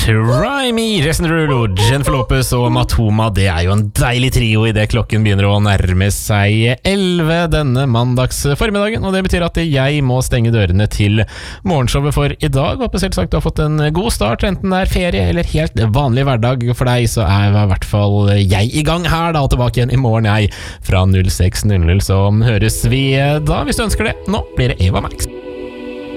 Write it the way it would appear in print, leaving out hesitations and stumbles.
Try Me, Jason Derulo, Jennifer Lopez og Matoma. Det er jo en deilig trio I det klokken begynner å nærme seg 11 denne mandags formiddagen, og det betyr at jeg må stenge dørene til morgenshowet for I dag. Håper selvsagt du har fått en god start, enten det er ferie eller helt vanlig hverdag for deg, så er I hvert fall jeg I gang her da, tilbake igjen I morgen jeg fra 06:00, så høres vi da hvis du ønsker det. Nå blir det Eva Max.